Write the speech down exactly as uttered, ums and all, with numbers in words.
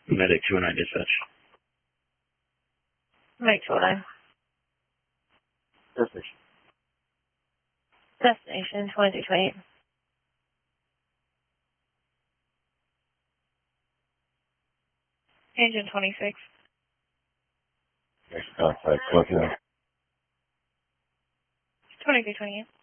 Medic two oh nine dispatch. Medic two oh nine. Destination. Destination twenty-three twenty-eight. Engine twenty-six. Next contact, look at twenty-three twenty-eight.